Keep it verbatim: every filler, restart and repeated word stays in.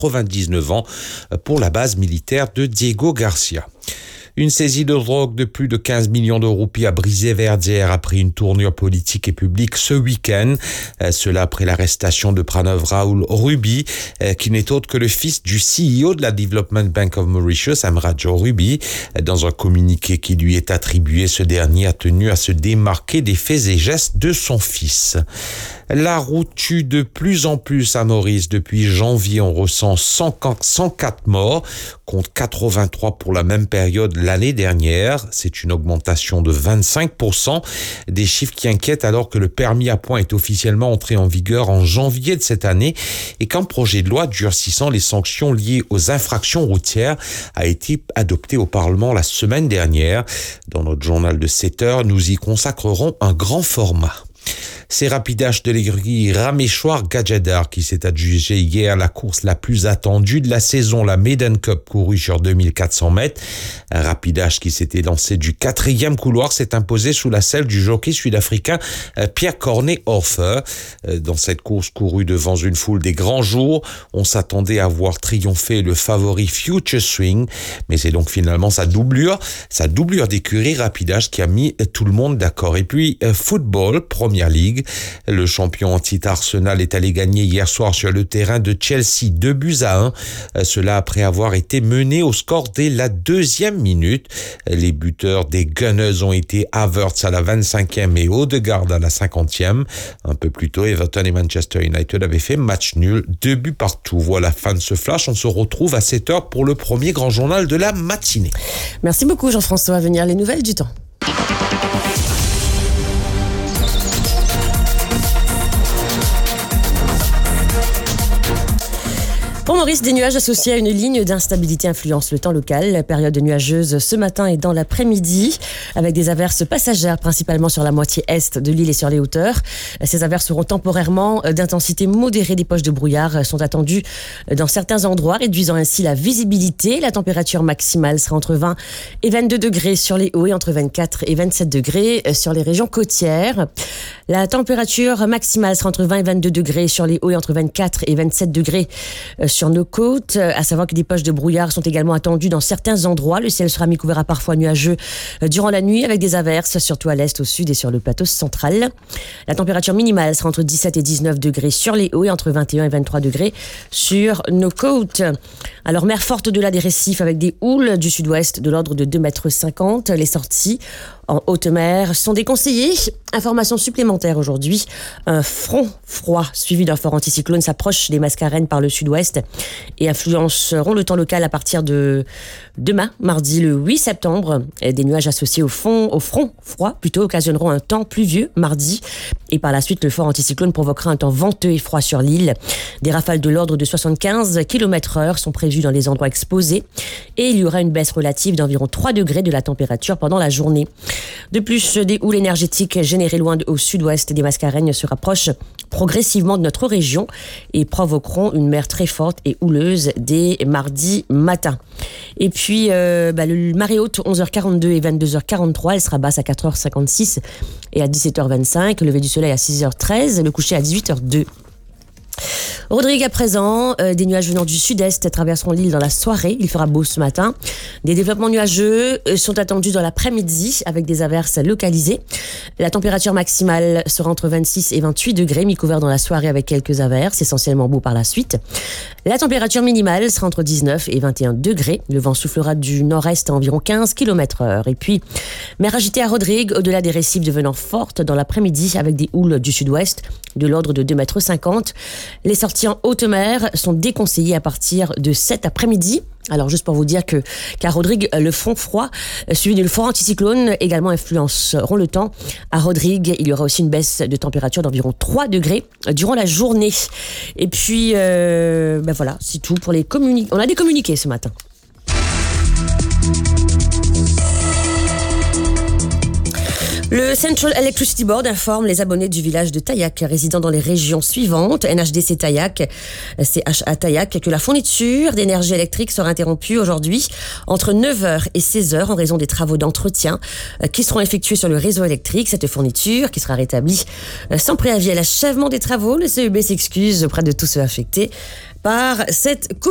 quatre-vingt-dix-neuf ans pour la base militaire de Diego Garcia. Une saisie de drogue de plus de quinze millions de roupies a brisé Verdière après une tournure politique et publique ce week-end. Euh, cela après l'arrestation de Pranav Rahul Ruby, euh, qui n'est autre que le fils du C E O de la Development Bank of Mauritius, Amrajo Ruby. Dans un communiqué qui lui est attribué, ce dernier a tenu à se démarquer des faits et gestes de son fils. La route tue de plus en plus à Maurice. Depuis janvier, on ressent cent quatre morts, contre quatre-vingt-trois pour la même période l'année dernière. C'est une augmentation de vingt-cinq pour cent. Des chiffres qui inquiètent alors que le permis à points est officiellement entré en vigueur en janvier de cette année et qu'un projet de loi durcissant les sanctions liées aux infractions routières a été adopté au Parlement la semaine dernière. Dans notre journal de sept heures, nous y consacrerons un grand format. C'est Rapidash de l'aiguille Raméchoir Gadjadar qui s'est adjugé hier la course la plus attendue de la saison, la Maiden Cup courue sur deux mille quatre cents mètres. Rapidash qui s'était lancé du quatrième couloir s'est imposé sous la selle du jockey sud-africain Pierre Cornet Hofer. Dans cette course courue devant une foule des grands jours, on s'attendait à voir triompher le favori Future Swing, mais c'est donc finalement sa doublure, sa doublure d'écurie Rapidash qui a mis tout le monde d'accord. Et puis football, Première Ligue. Le champion en-titre Arsenal est allé gagner hier soir sur le terrain de Chelsea deux buts à un. Cela après avoir été mené au score dès la deuxième minute. Les buteurs des Gunners ont été Havertz à la vingt-cinquième et Odegaard à la cinquantième. Un peu plus tôt, Everton et Manchester United avaient fait match nul, deux buts partout. Voilà, fin de ce flash. On se retrouve à sept heures pour le premier grand journal de la matinée. Merci beaucoup Jean-François. À venir les nouvelles du temps. Pour Maurice, des nuages associés à une ligne d'instabilité influencent le temps local. Période nuageuse ce matin et dans l'après-midi, avec des averses passagères principalement sur la moitié est de l'île et sur les hauteurs. Ces averses seront temporairement d'intensité modérée. Des poches de brouillard sont attendues dans certains endroits, réduisant ainsi la visibilité. La température maximale sera entre vingt et vingt-deux degrés sur les hauts et entre vingt-quatre et vingt-sept degrés sur les régions côtières. La température maximale sera entre vingt et vingt-deux degrés sur les hauts et entre vingt-quatre et vingt-sept degrés sur nos côtes, à savoir que des poches de brouillard sont également attendues dans certains endroits. Le ciel sera mi-couvert à parfois nuageux durant la nuit avec des averses, surtout à l'est, au sud et sur le plateau central. La température minimale sera entre dix-sept et dix-neuf degrés sur les hauts et entre vingt et un et vingt-trois degrés sur nos côtes. Alors, mer forte au-delà des récifs avec des houles du sud-ouest de l'ordre de deux mètres cinquante. Les sorties en haute mer sont déconseillées. Information supplémentaire aujourd'hui. Un front froid suivi d'un fort anticyclone s'approche des Mascareines par le sud-ouest et influenceront le temps local à partir de demain, mardi le huit septembre. Des nuages associés au, fond, au front froid plutôt occasionneront un temps pluvieux mardi. Et par la suite, le fort anticyclone provoquera un temps venteux et froid sur l'île. Des rafales de l'ordre de soixante-quinze kilomètres heure sont prévues dans les endroits exposés. Et il y aura une baisse relative d'environ trois degrés de la température pendant la journée. De plus, des houles énergétiques générées loin de, au sud-ouest des Mascareignes se rapprochent progressivement de notre région et provoqueront une mer très forte et houleuse dès mardi matin. Et puis, euh, bah, le marée haute, onze heures quarante-deux et vingt-deux heures quarante-trois, elle sera basse à quatre heures cinquante-six et à dix-sept heures vingt-cinq, le lever du soleil à six heures treize, le coucher à dix-huit heures deux. Rodrigue à présent, euh, des nuages venant du sud-est traverseront l'île dans la soirée. Il fera beau ce matin. Des développements nuageux sont attendus dans l'après-midi avec des averses localisées. La température maximale sera entre vingt-six et vingt-huit degrés, mi-couvert dans la soirée avec quelques averses, essentiellement beau par la suite. La température minimale sera entre dix-neuf et vingt et un degrés. Le vent soufflera du nord-est à environ quinze kilomètres heure. Et puis, mer agitée à Rodrigue, au-delà des récifs devenant forte dans l'après-midi avec des houles du sud-ouest de l'ordre de deux mètres cinquante. Les sorties en haute mer sont déconseillées à partir de cet après-midi. Alors, juste pour vous dire que, qu'à Rodrigue, le front froid, suivi du fort anticyclone, également influenceront le temps. À Rodrigue, il y aura aussi une baisse de température d'environ trois degrés durant la journée. Et puis, euh, ben voilà, c'est tout pour les communiqués. On a des communiqués ce matin. Le Central Electricity Board informe les abonnés du village de Tayac résidant dans les régions suivantes, N H D C Tayac, C H A Tayac, que la fourniture d'énergie électrique sera interrompue aujourd'hui entre neuf heures et seize heures en raison des travaux d'entretien qui seront effectués sur le réseau électrique. Cette fourniture qui sera rétablie sans préavis à l'achèvement des travaux. Le C E B s'excuse auprès de tous ceux affectés par cette